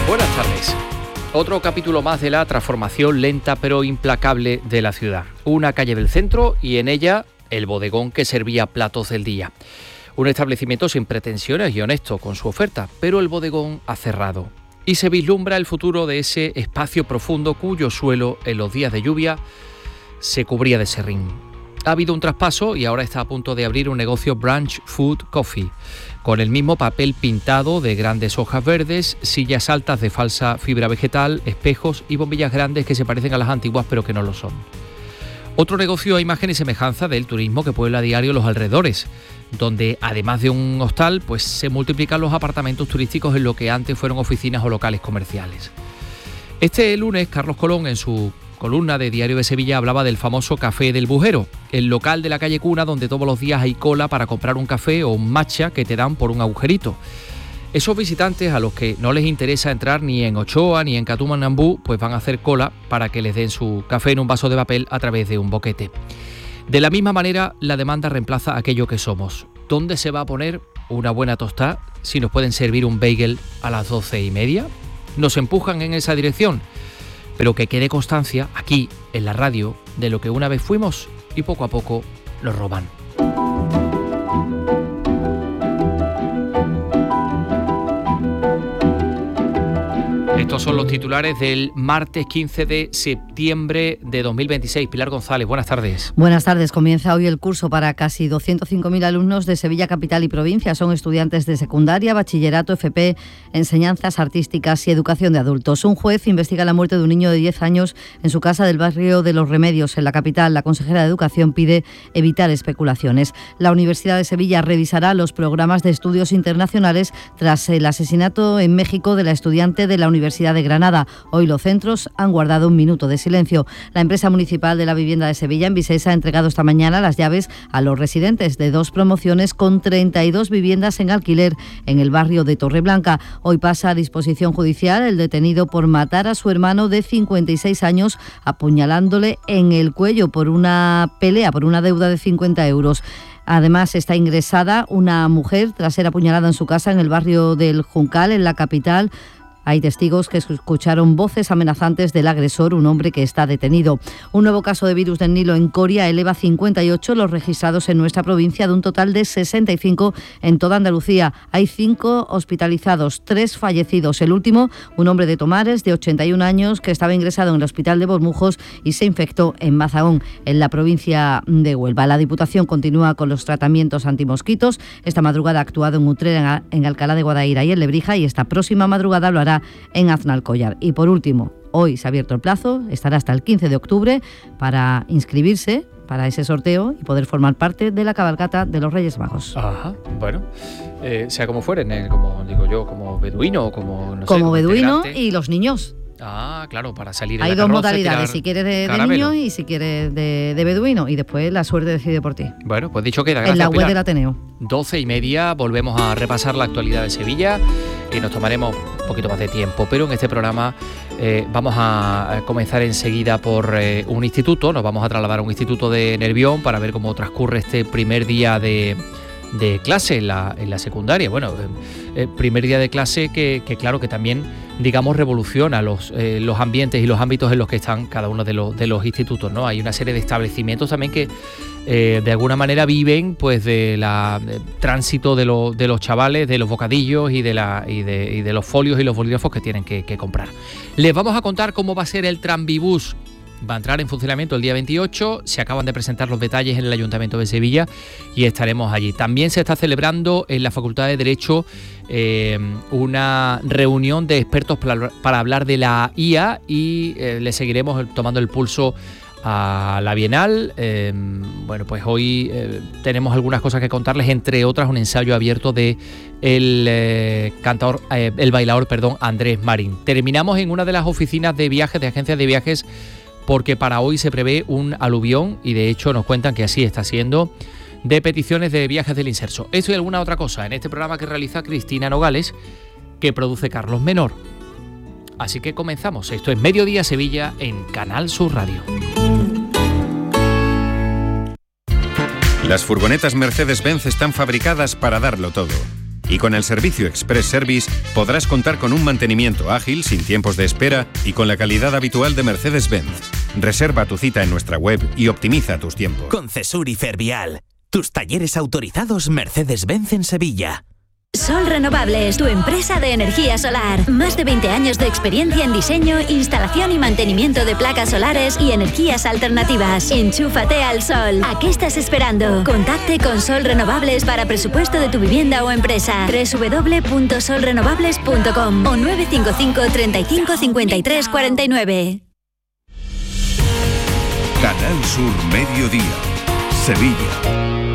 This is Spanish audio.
Buenas tardes. Otro capítulo más de la transformación lenta pero implacable de la ciudad. Una calle del centro y en ella el bodegón que servía platos del día. Un establecimiento sin pretensiones y honesto con su oferta, pero el bodegón ha cerrado. Y se vislumbra el futuro de ese espacio profundo cuyo suelo en los días de lluvia se cubría de serrín. Ha habido un traspaso y ahora está a punto de abrir un negocio Branch Food Coffee, con el mismo papel pintado de grandes hojas verdes, sillas altas de falsa fibra vegetal, espejos y bombillas grandes que se parecen a las antiguas pero que no lo son. Otro negocio a imagen y semejanza del turismo que puebla a diario los alrededores, donde además de un hostal, pues se multiplican los apartamentos turísticos en lo que antes fueron oficinas o locales comerciales. Este lunes, Carlos Colón, en su columna de Diario de Sevilla, hablaba del famoso Café del Bujero, el local de la calle Cuna donde todos los días hay cola para comprar un café o un matcha que te dan por un agujerito. Esos visitantes a los que no les interesa entrar ni en Ochoa ni en Catumanambú, pues van a hacer cola para que les den su café en un vaso de papel a través de un boquete. De la misma manera, la demanda reemplaza aquello que somos. ¿Dónde se va a poner una buena tostada si nos pueden servir un bagel a las 12:30? Nos empujan en esa dirección. Pero que quede constancia aquí, en la radio, de lo que una vez fuimos y poco a poco nos roban. Estos son los titulares del martes 15 de septiembre de 2026. Pilar González, buenas tardes. Buenas tardes. Comienza hoy el curso para casi 205.000 alumnos de Sevilla Capital y provincia. Son estudiantes de secundaria, bachillerato, FP, enseñanzas artísticas y educación de adultos. Un juez investiga la muerte de un niño de 10 años en su casa del barrio de Los Remedios, en la capital. La consejera de Educación pide evitar especulaciones. La Universidad de Sevilla revisará los programas de estudios internacionales tras el asesinato en México de la estudiante de la Universidad de Granada. Hoy los centros han guardado un minuto de silencio. La empresa municipal de la vivienda de Sevilla, Envisesa, ha entregado esta mañana las llaves a los residentes de 2 promociones con 32 viviendas en alquiler en el barrio de Torreblanca. Hoy pasa a disposición judicial el detenido por matar a su hermano de 56 años apuñalándole en el cuello por una pelea, por una deuda de 50 euros. Además, está ingresada una mujer tras ser apuñalada en su casa en el barrio del Juncal, en la capital. Hay testigos que escucharon voces amenazantes del agresor, un hombre que está detenido. Un nuevo caso de virus del Nilo en Coria eleva 58 los registrados en nuestra provincia, de un total de 65 en toda Andalucía. Hay 5 hospitalizados, 3 fallecidos. El último, un hombre de Tomares, de 81 años, que estaba ingresado en el hospital de Bormujos y se infectó en Mazagón, en la provincia de Huelva. La Diputación continúa con los tratamientos antimosquitos. Esta madrugada ha actuado en Utrera, en Alcalá de Guadaira y en Lebrija, y esta próxima madrugada lo hará en Aznalcóllar. Y por último, hoy se ha abierto el plazo, estará hasta el 15 de octubre para inscribirse para ese sorteo y poder formar parte de la cabalgata de los Reyes Magos. Ajá, bueno, sea como fueren, como digo yo, como beduino o como, no sé, como beduino integrante. Y los niños. Ah, claro, para salir en Hay la 2 carroza, modalidades, si quieres de niño y si quieres de beduino, y después la suerte decide por ti. Bueno, pues dicho queda, gracias, en la web Pilar. del Ateneo. 12:30, volvemos a repasar la actualidad de Sevilla y nos tomaremos un poquito más de tiempo, pero en este programa vamos a comenzar enseguida por un instituto. Nos vamos a trasladar a un instituto de Nervión para ver cómo transcurre este primer día de clase en la secundaria. Bueno, primer día de clase que claro que también, digamos, revoluciona los ambientes y los ámbitos en los que están cada uno de los institutos, ¿no? Hay una serie de establecimientos también que de alguna manera viven pues del tránsito de los chavales, de los bocadillos y de los folios y los bolígrafos que tienen que comprar. Les vamos a contar cómo va a ser el tranvibús. Va a entrar en funcionamiento el día 28, se acaban de presentar los detalles en el Ayuntamiento de Sevilla y estaremos allí. También se está celebrando en la Facultad de Derecho una reunión de expertos para hablar de la IA y le seguiremos tomando el pulso a la Bienal. Bueno, pues hoy tenemos algunas cosas que contarles, entre otras un ensayo abierto de el bailador Andrés Marín. Terminamos en una de las oficinas de viajes, de agencias de viajes, porque para hoy se prevé un aluvión y de hecho nos cuentan que así está siendo, de peticiones de viajes del Inserso. Esto y alguna otra cosa en este programa que realiza Cristina Nogales, que produce Carlos Menor. Así que comenzamos. Esto es Mediodía Sevilla en Canal Sur Radio. Las furgonetas Mercedes-Benz están fabricadas para darlo todo. Y con el servicio Express Service podrás contar con un mantenimiento ágil, sin tiempos de espera y con la calidad habitual de Mercedes-Benz. Reserva tu cita en nuestra web y optimiza tus tiempos. Con Cesur y Fervial, tus talleres autorizados Mercedes-Benz en Sevilla. Sol Renovables, tu empresa de energía solar. Más de 20 años de experiencia en diseño, instalación y mantenimiento de placas solares y energías alternativas. Enchúfate al sol. ¿A qué estás esperando? Contacte con Sol Renovables para presupuesto de tu vivienda o empresa. www.solrenovables.com o 955 35 53 49. Canal Sur Mediodía, Sevilla.